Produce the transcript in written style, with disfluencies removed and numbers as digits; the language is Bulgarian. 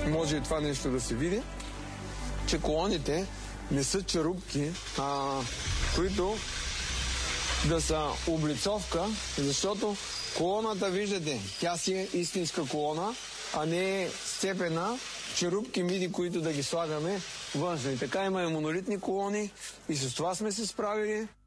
може и това нещо да се види, че колоните не са черупки, които да са облицовка, защото колоната, виждате, тя си е истинска колона, а не е сцепена черупки миди, които да ги слагаме външно. И така има и монолитни колони и с това сме се справили.